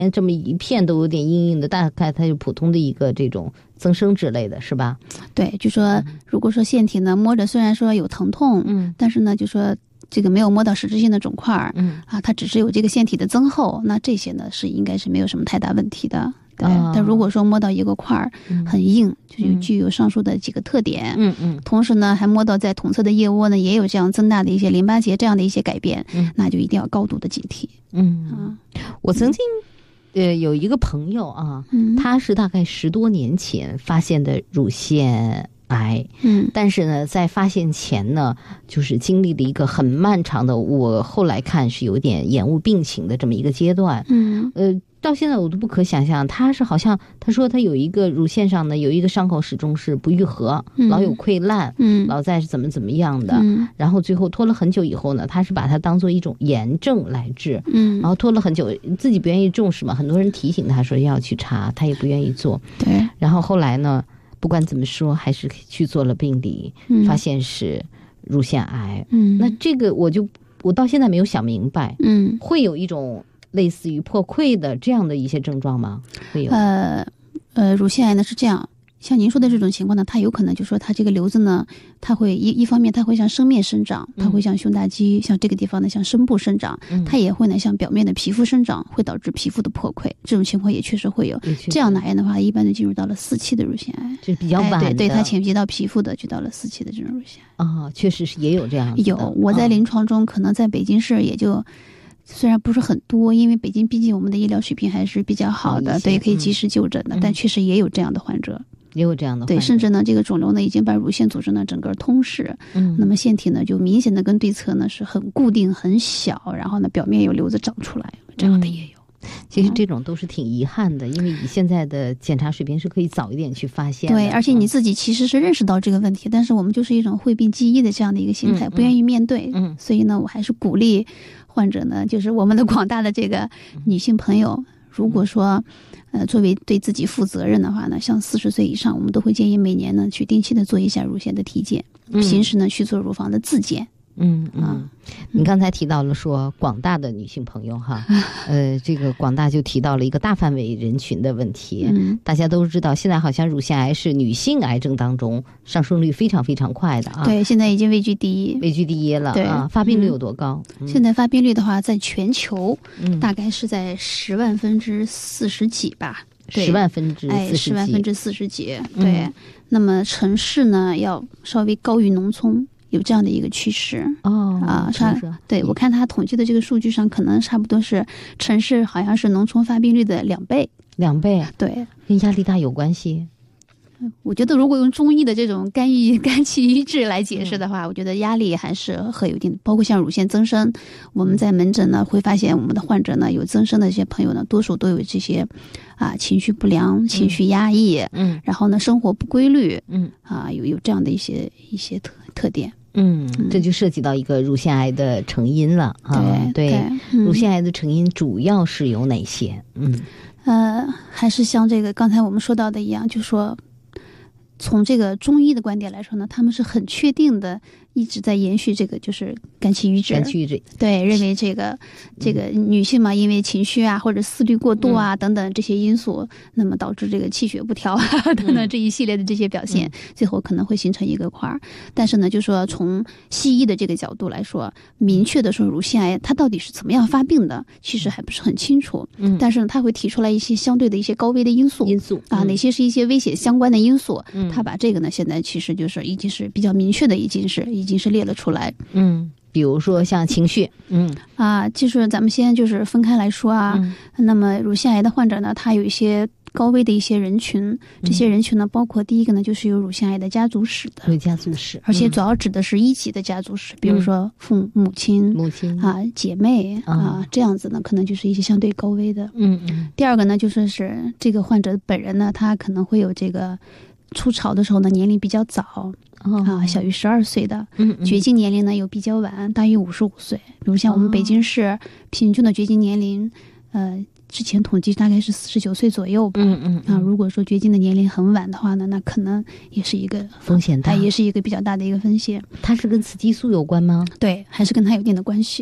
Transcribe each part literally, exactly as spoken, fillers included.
这么一片都有点硬硬的，大概它就普通的一个这种增生之类的是吧？ 对，就说如果说腺体呢摸着虽然说有疼痛， 嗯， 但是呢就说这个没有摸到实质性的肿块， 嗯啊，它只是有这个腺体的增厚，那这些呢是应该是没有什么太大问题的。对， 哦、 但如果说摸到一个块儿很硬，就有具有上述的几个特点， 嗯嗯， 同时呢还摸到在同侧的腋窝呢也有这样增大的一些淋巴结这样的一些改变， 嗯， 那就一定要高度的警惕。 嗯， 啊， 我曾经呃有一个朋友啊， 嗯， 他是大概十多年前发现的乳腺癌， 嗯， 但是呢在发现前呢就是经历了一个很漫长的，我后来看是有点延误病情的这么一个阶段， 嗯， 呃到现在我都不可想象，他是好像他说他有一个乳腺上呢有一个伤口始终是不愈合， 嗯， 老有溃烂， 嗯， 老在是怎么怎么样的， 嗯， 然后最后拖了很久以后呢，他是把它当做一种炎症来治， 嗯， 然后拖了很久，自己不愿意重视嘛，很多人提醒他说要去查，他也不愿意做， 对， 然后后来呢不管怎么说还是去做了病理， 嗯， 发现是乳腺癌， 嗯， 那这个我就我到现在没有想明白， 嗯， 会有一种类似于破溃的这样的一些症状吗？会有？ 呃呃，乳腺癌呢是这样，像您说的这种情况呢，它有可能就说它这个瘤子呢，它会一一方面它会向生面生长，它会向胸大肌，像这个地方呢向深部生长， 嗯， 它也会呢向表面的皮肤生长，会导致皮肤的破溃，这种情况也确实会有。这样的癌的话，一般就进入到了四期的乳腺癌， 就比较晚的， 哎、对对，它潜及到皮肤的，就到了四期的这种乳腺癌啊，确实是也有这样的。 有，我在临床中、啊、可能在北京市也就。虽然不是很多，因为北京毕竟我们的医疗水平还是比较好的，对，可以及时就诊的、嗯，但确实也有这样的患者， 也有这样的患者， 对，甚至呢，这个肿瘤呢已经把乳腺组织呢整个通视，嗯，那么腺体呢就明显的跟对侧呢是很固定、很小，然后呢表面有瘤子长出来，这样的也有。 嗯、其实这种都是挺遗憾的，因为以现在的检查水平是可以早一点去发现的。 对，而且你自己其实是认识到这个问题，但是我们就是一种讳病忌医的这样的一个心态， 嗯、 不愿意面对。 嗯， 所以呢，我还是鼓励患者呢，就是我们的广大的这个女性朋友，如果说，呃，作为对自己负责任的话呢，像四十岁以上，我们都会建议每年呢去定期的做一下乳腺的体检，嗯、平时呢去做乳房的自检。 嗯嗯，你刚才提到了说广大的女性朋友哈，呃，这个广大就提到了一个大范围人群的问题。嗯，大家都知道，现在好像乳腺癌是女性癌症当中上升率非常非常快的啊。 对，现在已经位居第一， 位居第一了。对啊，发病率有多高？ 嗯、现在发病率的话，在全球大概是在十万分之四十几吧。 十万分之哎，十万分之四十几。对、嗯，那么城市呢要稍微高于农村。有这样的一个趋势哦啊，差对我看他统计的这个数据上，可能差不多是城市好像是农村发病率的两倍， 两倍， 对， 跟压力大有关系。 我觉得如果用中医的这种肝郁肝气郁滞来解释的话、嗯，我觉得压力还是很有一定的。包括像乳腺增生，我们在门诊呢会发现，我们的患者呢有增生的这些朋友呢，多数都有这些啊情绪不良、情绪压抑，嗯，然后呢生活不规律，嗯，啊有有这样的一些一些特特点。 嗯，这就涉及到一个乳腺癌的成因了啊。 对， 对， 对嗯、 乳腺癌的成因主要是有哪些？嗯， 呃，还是像这个刚才我们说到的一样，就是说。从这个中医的观点来说呢，他们是很确定的，一直在延续这个就是肝气郁滞。 肝气郁滞， 对，认为这个这个女性嘛，因为情绪啊或者思虑过度啊、嗯、等等这些因素，那么导致这个气血不调啊、嗯、等等这一系列的这些表现、嗯，最后可能会形成一个块儿。但是呢，就说从西医的这个角度来说，明确的说乳腺癌它到底是怎么样发病的，其实还不是很清楚。嗯，但是呢，他会提出来一些相对的一些高危的因素， 因素啊，哪些是一些危险相关的因素。嗯。他把这个呢，现在其实就是已经是比较明确的，已经是已经是列了出来。 嗯，比如说像情绪，嗯啊，就是咱们先就是分开来说啊。嗯、那么乳腺癌的患者呢，他有一些高危的一些人群，这些人群呢，包括第一个呢，就是有乳腺癌的家族史的， 有家族史， 而且主要指的是一级的家族史，嗯、比如说父母亲、 母亲啊、姐妹啊、 啊这样子呢，可能就是一些相对高危的。 嗯嗯。 第二个呢，就说是这个患者本人呢，他可能会有这个。初潮的时候呢，年龄比较早、哦、啊，小于十二岁的，嗯嗯，绝经年龄呢又比较晚，大于五十五岁。比如像我们北京市平均的绝经年龄，哦、呃，之前统计大概是四十九岁左右吧。 嗯嗯嗯。 啊，如果说绝经的年龄很晚的话呢，那可能也是一个风险大， 也是一个比较大的一个风险。 它是跟雌激素有关吗？ 对，还是跟它有一定的关系。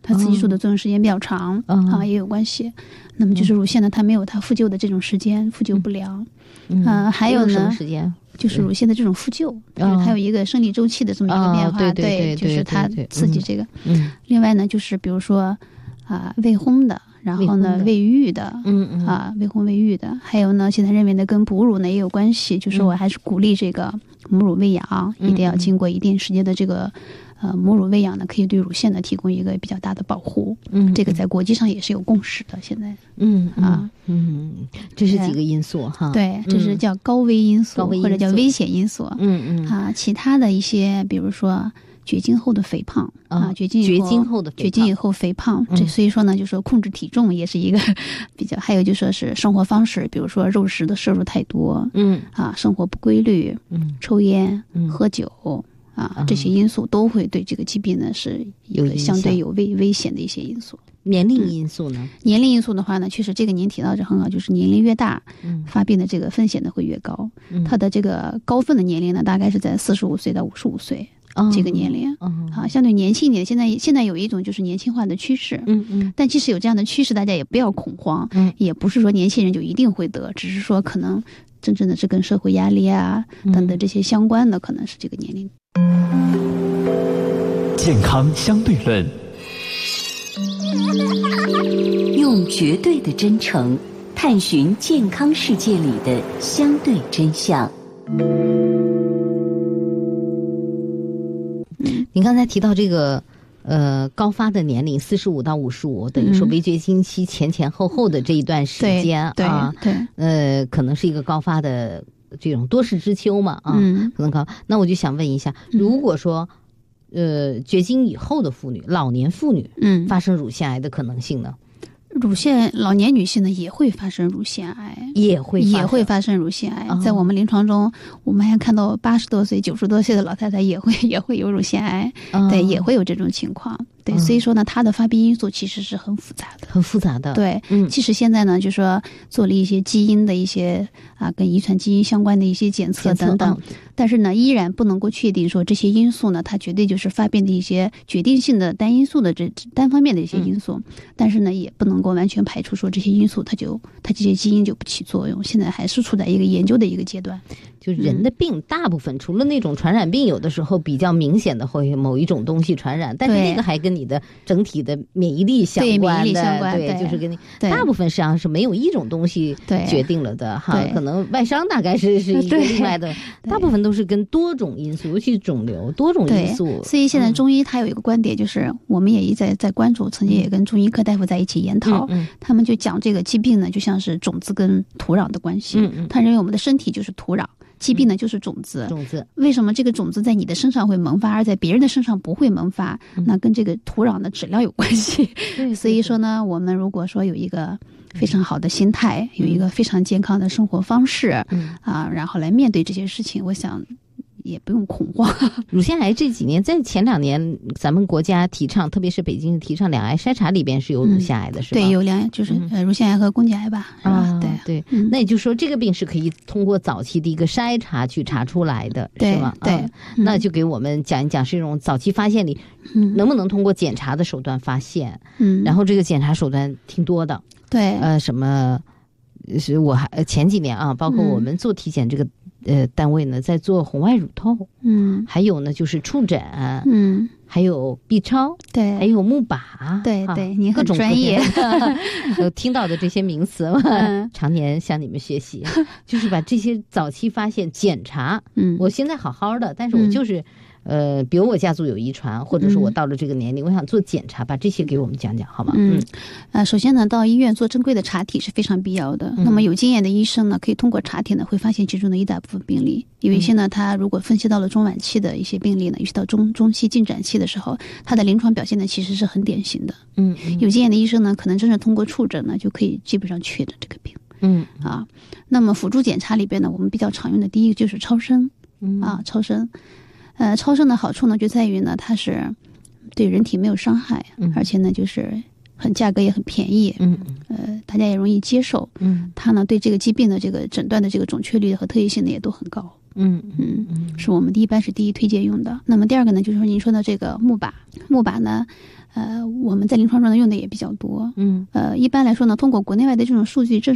它雌激素的作用时间比较长、哦、啊，也有关系。那么就是乳腺呢，它没有它复旧的这种时间，复旧不良。嗯，呃、还有呢， 什么时间？ 就是乳腺的这种复旧，就是它有一个生理周期的这么一个变化， 哦、对, 对, 对, 对， 就是它刺激这个。 嗯， 另外呢，就是比如说啊、呃、未烘的，然后呢未育的， 嗯嗯啊未烘未育的，还有呢，现在认为呢跟哺乳呢也有关系，就是我还是鼓励这个母乳喂养，嗯、一定要经过一定时间的这个。呃，母乳喂养呢，可以对乳腺呢提供一个比较大的保护。嗯，这个在国际上也是有共识的。现在， 嗯啊， 嗯，这是几个因素哈。 对，这是叫高危因素， 嗯、 或者叫危险因素。 嗯嗯啊，其他的一些，比如说绝经后的肥胖啊，绝经绝经后的绝经以后肥胖，这所以说呢，就说控制体重也是一个比较，还有就说是生活方式，比如说肉食的摄入太多， 嗯啊，生活不规律， 嗯， 抽烟， 嗯， 喝酒。啊，这些因素都会对这个疾病呢是一个相对有危危险的一些因素。 年龄因素呢？ 嗯、年龄因素的话呢，确实这个您提到这很好，就是年龄越大，嗯，发病的这个风险呢会越高。嗯，它的这个高分的年龄呢，大概是在四十五岁到五十五岁、哦、这个年龄。 哦、 啊，相对年轻一点，现在现在有一种就是年轻化的趋势。 嗯嗯。 但即使有这样的趋势，大家也不要恐慌。嗯，也不是说年轻人就一定会得，只是说可能真正的是跟社会压力啊等等这些相关的，可能是这个年龄。 健康相对论， 用绝对的真诚探寻健康世界里的相对真相。 您刚才提到这个呃高发的年龄四十五到五十五，等于说围绝经期前前后后的这一段时间、 嗯、 啊， 对对， 呃，可能是一个高发的这种多事之秋嘛啊， 嗯、 可能高。那我就想问一下，如果说呃绝经以后的妇女，老年妇女， 嗯， 发生乳腺癌的可能性呢？ 乳腺老年女性呢也会发生乳腺癌， 也会也会发生乳腺癌。哦、在我们临床中，我们还看到八十多岁、九十多岁的老太太也会也会有乳腺癌，哦、对，也会有这种情况。对，嗯、所以说呢，它的发病因素其实是很复杂的， 很复杂的。 对， 嗯， 其实现在呢，就说做了一些基因的一些啊，跟遗传基因相关的一些检测等等，嗯、但是呢，依然不能够确定说这些因素呢，它绝对就是发病的一些决定性的单因素的这单方面的一些因素。嗯、但是呢，也不能够完全排除说这些因素它就它这些基因就不起作用。现在还是处在一个研究的一个阶段。 就人的病，大部分、嗯、除了那种传染病，有的时候比较明显的会某一种东西传染，但是那个还跟你的整体的免疫力相关的， 对，免疫力相关， 对，就是跟你大部分实际上是没有一种东西决定了的哈，可能外伤大概是是一个另外的，大部分都是跟多种因素，尤其是肿瘤多种因素。 所以现在中医它有一个观点，就是、嗯、我们也一再在关注，曾经也跟中医科大夫在一起研讨， 嗯嗯、 他们就讲这个疾病呢，就像是种子跟土壤的关系。 嗯嗯、 他认为我们的身体就是土壤。疾病呢就是种子， 种子为什么这个种子在你的身上会萌发，而在别人的身上不会萌发？ 嗯、 那跟这个土壤的质量有关系。 对， 所以说呢，我们如果说有一个非常好的心态， 嗯、 有一个非常健康的生活方式， 嗯、 啊，然后来面对这些事情，我想也不用恐慌。 乳腺癌这几年，在前两年，咱们国家提倡，特别是北京提倡两癌筛查里边是有乳腺癌的， 嗯、 是吧？ 对，有两，就是、嗯、呃乳腺癌和宫颈癌吧，是吧？ 啊、 对对、 嗯。 那也就是说，这个病是可以通过早期的一个筛查去查出来的， 对是吗？ 对、 嗯，那就给我们讲一讲这种早期发现里， 嗯、 能不能通过检查的手段发现？ 嗯， 然后这个检查手段挺多的， 对， 呃，什么？是我还前几年啊，包括我们做体检这个、嗯、呃单位呢，在做红外乳透， 嗯， 还有呢就是触诊， 嗯， 还有 B 超， 对， 还有钼靶， 对对，你很专业， 有听到的这些名词嘛， 嗯、 常年向你们学习，就是把这些早期发现检查， 嗯， 我现在好好的，但是我就是。嗯呃，比如我家族有遗传，或者是我到了这个年龄，嗯、我想做检查，把这些给我们讲讲好吗？ 嗯，呃，首先呢，到医院做正规的查体是非常必要的。嗯、那么有经验的医生呢，可以通过查体呢，会发现其中的一大部分病例。有一些呢，他如果分析到了中晚期的一些病例呢，尤其到中中期进展期的时候，他的临床表现呢，其实是很典型的。 嗯，嗯有经验的医生呢，可能真正通过触诊呢，就可以基本上确诊这个病。 嗯啊，那么辅助检查里边呢，我们比较常用的第一个就是超声。 嗯啊，超声。呃，超声的好处呢，就在于呢，它是对人体没有伤害， 嗯、 而且呢，就是很价格也很便宜， 嗯， 呃，大家也容易接受， 嗯， 它呢对这个疾病的这个诊断的这个准确率和特异性呢也都很高， 嗯嗯，是我们一般是第一推荐用的。那么第二个呢，就是说您说的这个木靶，木靶呢，呃，我们在临床中呢用的也比较多。嗯，呃，一般来说呢，通过国内外的这种数据，这